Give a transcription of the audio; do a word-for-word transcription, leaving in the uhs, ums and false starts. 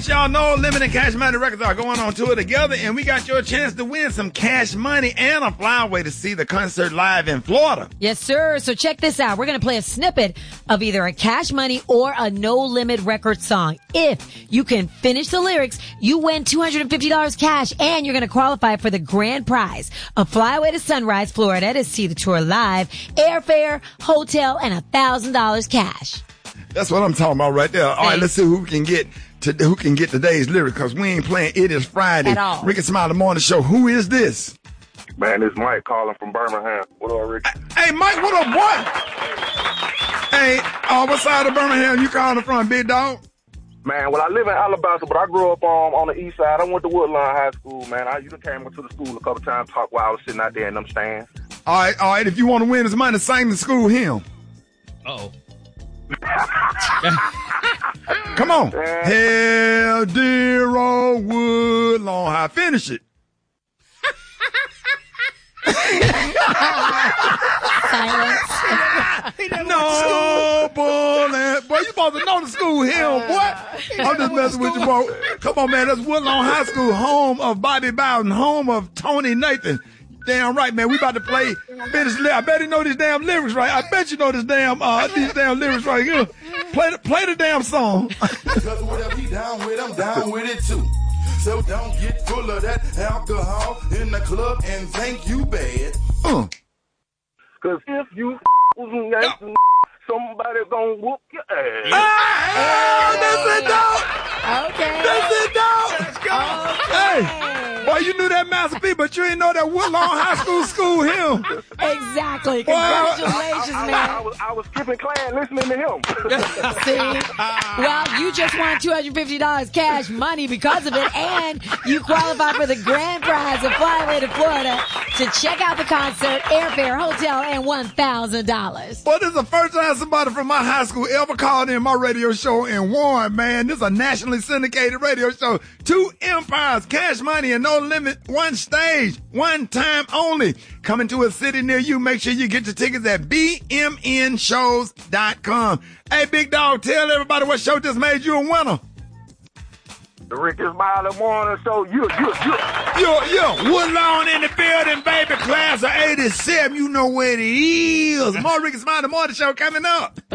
course, y'all know Limit and Cash Money Records are going on tour together, and we got your chance to win some cash money and a flyaway to see the concert live in Florida. Yes, sir. So check this out. We're going to play a snippet of either a Cash Money or a No Limit record song. If you can finish the lyrics, you win two hundred fifty dollars cash, and you're going to qualify for the grand prize, a flyaway to Sunrise, Florida to see the tour live, airfare, hotel, and one thousand dollars cash. That's what I'm talking about right there. All Thanks. right, let's see who can get to who can get today's lyric, because we ain't playing It Is Friday. At all. Ricky Smiley Morning Show. Who is this? Man, this Mike calling from Birmingham. What up, Ricky? Hey, Mike, what up, boy? Hey, uh, what side of Birmingham you calling from, big dog? Man, well, I live in Alabama, but I grew up um, on the east side. I went to Woodlawn High School, man. I even came to the school a couple times, talked while I was sitting out there in them stands. All right, all right. If you want to win this money, sing the school hymn. Uh-oh. Come on. Hell, dear old Woodlawn High. Finish it. Silence. No, boy. Boy, you supposed to know the school hymn, boy. I'm just messing with you, boy. Come on, man. That's Woodlawn High School, home of Bobby Bowden, home of Tony Nathan. Damn right, man. We about to play finish. I bet he know these damn lyrics right. I bet you know this damn uh these damn lyrics right here. Play the play the damn song. Cause whatever he down with, I'm down with it too. So don't get full of that alcohol in the club and think you bad. Uh. Cause if you was somebody gonna whoop your ass. Ah, that's it, dog. Okay. That's it, dog. Let's go. Okay. Hey. Boy, you knew that Master P, but you ain't know that Woodlawn High School school hymn. Exactly. Congratulations, I, I, I, man. I, I, was, I was skipping class listening to him. See? Well, you just won two hundred fifty dollars cash money because of it, and you qualify for the grand prize of flyaway to Florida to check out the concert, airfare, hotel, and one thousand dollars. Well, this is the first time somebody from my high school ever called in my radio show and won, man. This is a nationally syndicated radio show. Two empires, cash money, and no limit. One stage, one time only. Coming to a city near you. Make sure you get your tickets at B M N shows dot com. Hey, big dog, tell everybody what show just made you a winner. The Ricky Smiley Morning Show. You, you, you. Yo, yo, Woodlawn in the building, baby. Class of eighty-seven. You know where it is. More Ricky Smiley Morning Show coming up.